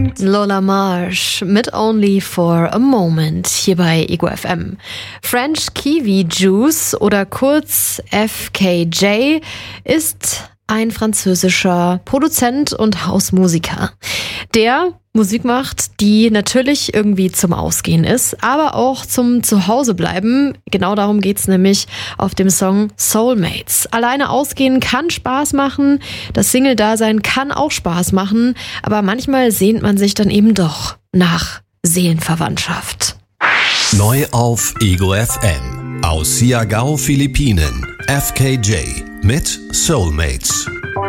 Lola Marsh mit Only for a Moment hier bei Ego FM. French Kiwi Juice oder kurz FKJ ist ein französischer Produzent und Hausmusiker, der Musik macht, die natürlich irgendwie zum Ausgehen ist, aber auch zum Zuhausebleiben. Genau darum geht's nämlich auf dem Song Soulmates. Alleine ausgehen kann Spaß machen, das Single-Dasein kann auch Spaß machen, aber manchmal sehnt man sich dann eben doch nach Seelenverwandtschaft. Neu auf Ego FM. Aus Siargao, Philippinen. FKJ mit Soulmates.